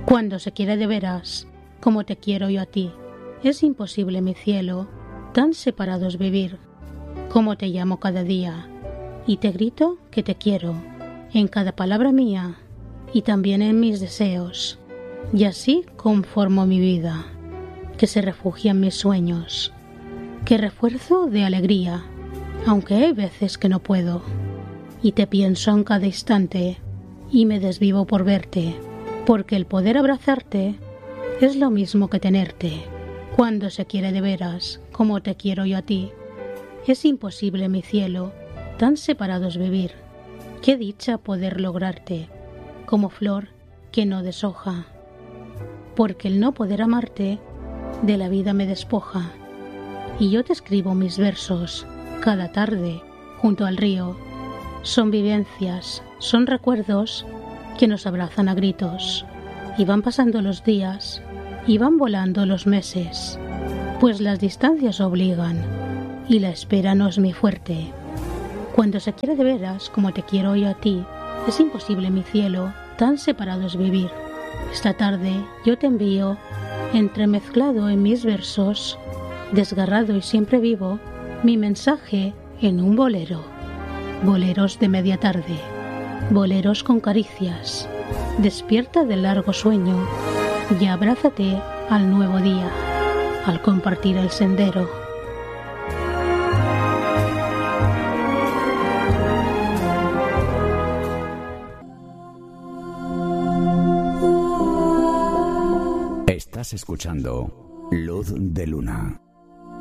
Cuando se quiere de veras, como te quiero yo a ti, es imposible, mi cielo, tan separados vivir. Como te llamo cada día, y te grito que te quiero, en cada palabra mía, y también en mis deseos, y así conformo mi vida, que se refugia en mis sueños, que refuerzo de alegría, aunque hay veces que no puedo, y te pienso en cada instante, y me desvivo por verte, porque el poder abrazarte es lo mismo que tenerte. Cuando se quiere de veras, como te quiero yo a ti, es imposible, mi cielo, tan separados vivir. Qué dicha poder lograrte, como flor que no deshoja, porque el no poder amarte de la vida me despoja. Y yo te escribo mis versos cada tarde junto al río. Son vivencias, son recuerdos que nos abrazan a gritos, y van pasando los días y van volando los meses, pues las distancias obligan y la espera no es muy fuerte. Cuando se quiere de veras, como te quiero yo a ti, es imposible, mi cielo, tan separados vivir. Esta tarde yo te envío, entremezclado en mis versos, desgarrado y siempre vivo, mi mensaje en un bolero. Boleros de media tarde, boleros con caricias. Despierta del largo sueño y abrázate al nuevo día, al compartir el sendero. Estás escuchando Luz de Luna.